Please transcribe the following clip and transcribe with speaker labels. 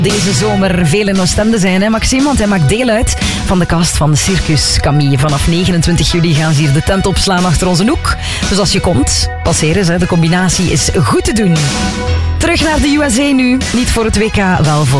Speaker 1: Deze zomer veel in Oostende zijn, hè Maxime? Want hij maakt deel uit van de cast van Circus Camille. Vanaf 29 juli gaan ze hier de tent opslaan achter onze hoek. Dus als je komt, passeer eens, hè. De combinatie is goed te doen. Terug naar de USA nu. Niet voor het WK, wel voor